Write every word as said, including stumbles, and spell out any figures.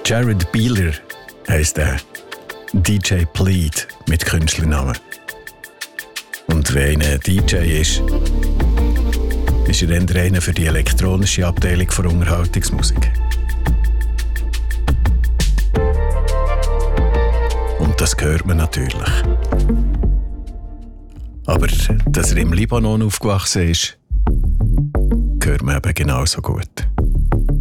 Jared Bieler heisst er. D J Plead mit Künstlernamen. Und wenn einer D J ist, ist er eher einer für die elektronische Abteilung von Unterhaltungsmusik. Und das hört man natürlich. Aber dass er im Libanon aufgewachsen ist, hört man eben genauso gut.